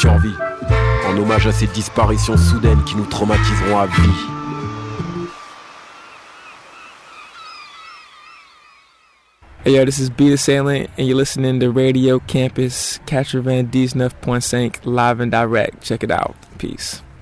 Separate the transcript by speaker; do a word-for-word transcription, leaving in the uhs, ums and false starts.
Speaker 1: survie, en hommage à ces disparitions soudaines qui nous traumatiseront à vie.
Speaker 2: Hey yo, this is Be The Salient, and you're listening to Radio Campus, quatre-vingt-dix-neuf point cinq, live and direct. Check it out. Peace.